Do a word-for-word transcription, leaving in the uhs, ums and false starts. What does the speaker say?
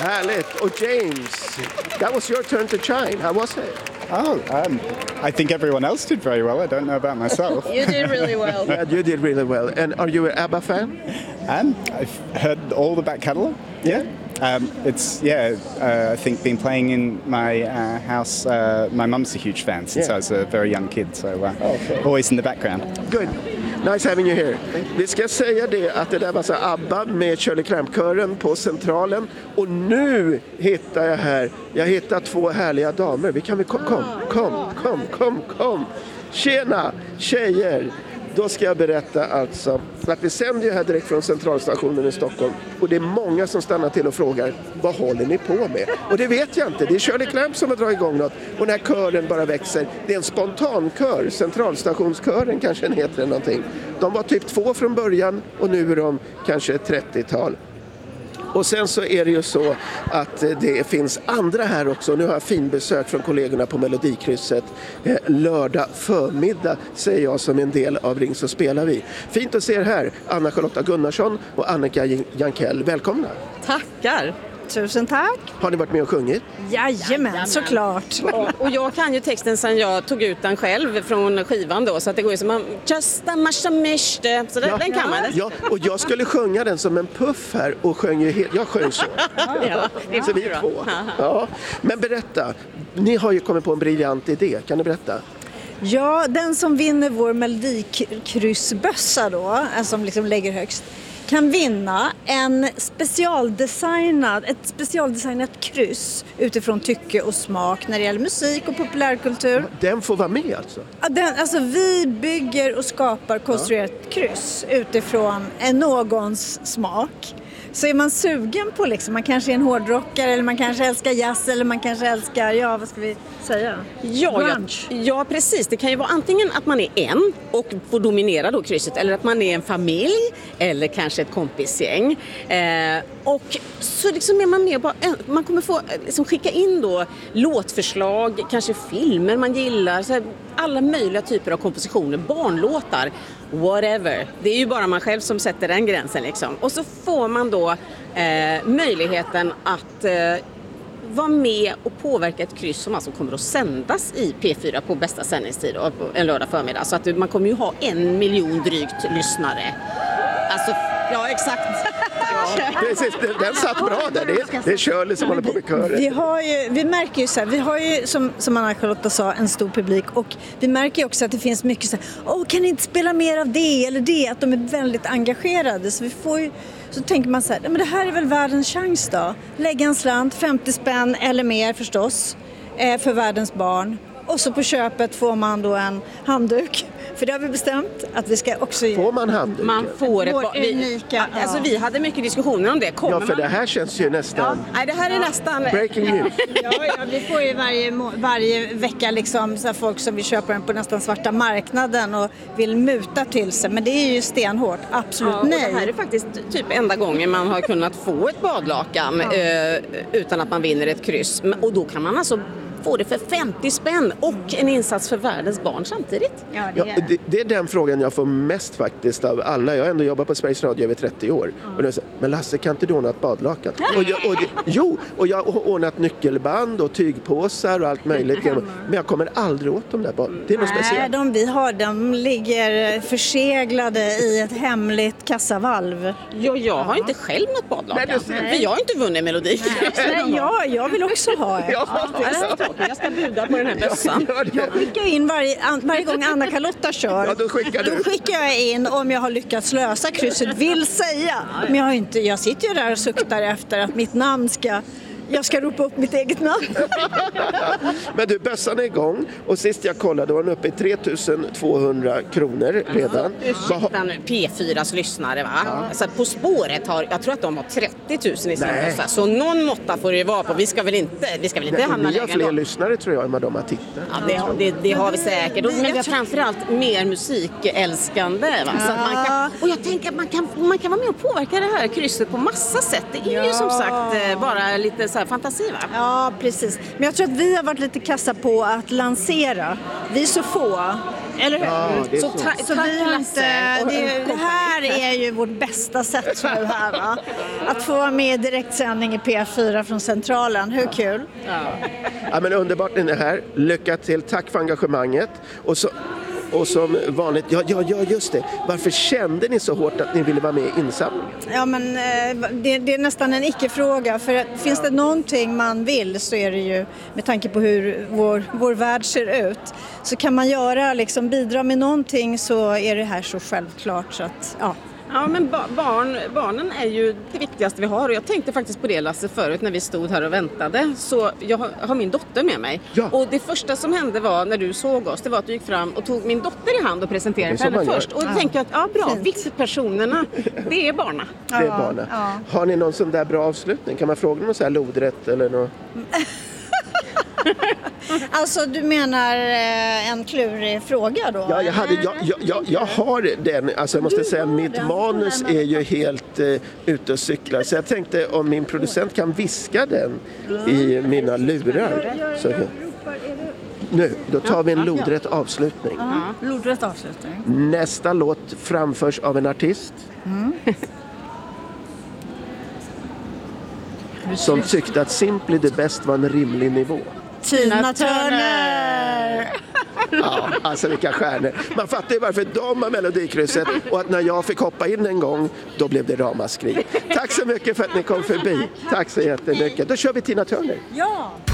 Härligt. Och James, that was your turn to shine. How was it? Oh, um, I think everyone else did very well. I don't know about myself. You did really well. Yeah, you did really well. And are you an ABBA fan? Um, I've heard all the back catalogue. Yeah. Um, it's, yeah, uh, I think been playing in my uh, house. Uh, my mum's a huge fan since Yeah. I was a very young kid, so uh, Okay. always in the background. Good. Nice having you here. Vi ska säga det att det där var så ABBA med Shirley Clamp-kören på Centralen. Och nu hittar jag här, jag hittar två härliga damer. Vi kan väl kom, kom, kom, kom, kom, kom. Tjena, tjejer. Då ska jag berätta alltså att vi sänder ju här direkt från Centralstationen i Stockholm. Och det är många som stannar till och frågar, vad håller ni på med? Och det vet jag inte, det är Shirley Clamp som har dragit igång något. Och den här kören bara växer. Det är en spontankör, Centralstationskören kanske den heter eller någonting. De var typ två från början och nu är de kanske trettiotal. Och sen så är det ju så att det finns andra här också. Nu har jag fin besök från kollegorna på Melodikrysset. Eh, lördag förmiddag säger jag som en del av Ring så spelar vi. Fint att se er här, Anna-Charlotta Gunnarsson och Annika Jankell. Välkomna. Tackar. Tusen tack. Har ni varit med och sjungit? Jajamän, såklart. Och jag kan ju texten sen jag tog ut den själv från skivan då, så att det går ju som just a masha mishte. Så den, Ja. den kan man. Ja, och jag skulle sjunga den som en puff här och sjöng ju helt, jag sjöng så. Ja, det är Så vi är bra. två. Ja. Men berätta, ni har ju kommit på en briljant idé, kan ni berätta? Ja, den som vinner vår Melodikryssbössa då, som liksom lägger högst, kan vinna en specialdesignad, ett specialdesignat kryss utifrån tycke och smak när det gäller musik och populärkultur. Den får vara med alltså? Ja, den, alltså vi bygger och skapar konstruerat kryss utifrån en någons smak. Så är man sugen på liksom, man kanske är en hårdrockare eller man kanske älskar jazz eller man kanske älskar, ja vad ska vi säga? Ja, ja, ja, precis. Det kan ju vara antingen att man är en och får dominera då krysset, eller att man är en familj eller kanske ett kompisgäng. Eh, och så liksom är man med och bara, man kommer få liksom skicka in då låtförslag, kanske filmer man gillar, så här, alla möjliga typer av kompositioner, barnlåtar, whatever. Det är ju bara man själv som sätter den gränsen liksom. Och så får man då eh, möjligheten att eh, vara med och påverka ett kryss som alltså kommer att sändas i P fyra på bästa sändningstid och en lördag förmiddag. Så att man kommer ju ha en miljon drygt lyssnare. Alltså, ja exakt. Ja, precis, den satt bra där. Det är, det är Shirley som håller på med kören. Vi, har ju, vi märker ju så här, vi har ju som, som Anna-Charlotta sa en stor publik och vi märker ju också att det finns mycket så här, åh kan ni inte spela mer av det eller det, att de är väldigt engagerade, så vi får ju, så tänker man så här, men det här är väl världens chans då, lägga en slant, femtio spänn eller mer förstås, eh, för världens barn. Och så på köpet får man då en handduk. För det har vi bestämt att vi ska också ge. Får man handduk? Man får ett Vår ba- vi, unika, alltså ja. vi hade mycket diskussioner om det. Kommer Ja, för man... det här känns ju nästan Nej, det här är nästan... breaking news. Ja, ja, vi får ju varje, må- varje vecka liksom, så här folk som vill köpa den på nästan svarta marknaden och vill muta till sig. Men det är ju stenhårt, absolut Ja, och nej. det här är faktiskt typ enda gången man har kunnat få ett badlakan Ja. eh, utan att man vinner ett kryss. Men- Och då kan man alltså få det för femtio spänn och en insats för världens barn samtidigt. Ja, det Ja, är. det, det är den frågan jag får mest faktiskt av alla. Jag har ändå jobbat på Sveriges Radio över trettio år. Och det är så, men Lasse, kan inte du ordna ett badlakan? Och jag, och det, jo, och jag har ordnat nyckelband och tygpåsar och allt möjligt. Men jag kommer aldrig åt dem där bad. Det är något Nej, speciellt. de vi har, de ligger förseglade i ett hemligt kassavalv. Ja, jag har inte själv något badlakan. Nej, det ser- För jag har inte vunnit Melodi. Nej, ja, jag vill också ha ett. Ja, Ja, det är tråkigt. Jag ska buda på den här bössan. gör det. Jag skickar in varje, an, varje gång Anna-Charlotta kör. Ja, då skickar du. Då skickar jag in om jag har lyckats lösa krysset, vill säga. Men jag, har inte, jag sitter ju där och suktar efter att mitt namn ska... Jag ska ropa upp mitt eget namn. Men du, bössan är igång. Och sist jag kollade var den uppe i tre tusen tvåhundra kronor redan. Vad har- Ursäkta nu, P fyras lyssnare va? Alltså, på spåret har, jag tror att de har trettio tusen i sin Nej. bössa. Så någon måtta får det ju vara på. Vi ska väl inte, vi ska väl inte Nej, hamna ni har längre fler än dem. lyssnare tror jag än vad de har tittat. Ja, det, det, det har vi säkert. Och- Men vi har framförallt mer musikälskande. Va? Så att man kan, och jag tänker att man kan, man kan vara med och påverka det här krysset på massa sätt. Det är ju Ja. som sagt eh, bara lite så här fantasi va? Ja, precis. Men jag tror att vi har varit lite kassa på att lansera. Vi är så få. Eller hur? Ja, det är Så så. ta, Så tack vi har Lasse inte, och- det, det här är ju ju vårt bästa sätt nu här, va? Att få vara med i direktsändning i P fyra från Centralen. Hur kul? Ja, men underbart ni är här. Lycka till, tack för engagemanget. Och, så, och som vanligt, ja, ja, ja just det. Varför kände ni så hårt att ni ville vara med i insamlingen? Ja, men eh, det, det är nästan en icke-fråga. För att, finns det någonting man vill så är det ju, med tanke på hur vår, vår värld ser ut, så kan man göra, liksom, bidra med någonting, så är det här så självklart så att, ja. Ja, men ba- barn, barnen är ju det viktigaste vi har, och jag tänkte faktiskt på det, Lasse, förut när vi stod här och väntade. Så jag har, har min dotter med mig. Ja. Och det första som hände var när du såg oss, det var att du gick fram och tog min dotter i hand och presenterade Det är för så henne man först. gör. Och jag Ja. tänker att, ja bra, Fint. viktigpersonerna, det är barna. Det är barnen. ja. Har ni någon sån där bra avslutning? Kan man fråga någon så här lodrätt eller något? Alltså, du menar eh, en klurig fråga då? Ja, jag, hade, jag, jag, jag, jag har den. Alltså jag måste Du säga, har mitt den. manus är ju helt eh, ute och cyklar. Så jag tänkte om min producent kan viska den i mina lurar. Så, nu, då tar vi en lodrätt avslutning. Lodrätt avslutning. Nästa låt framförs av en artist. Som tyckte att Simply the Best var en rimlig nivå. Tina Turner! Ja, alltså vilka stjärnor. Man fattar ju varför de har Melodikrysset, och att när jag fick hoppa in en gång, då blev det ramaskri. Tack så mycket för att ni kom förbi. Tack så jättemycket. Då kör vi Tina Turner. Ja!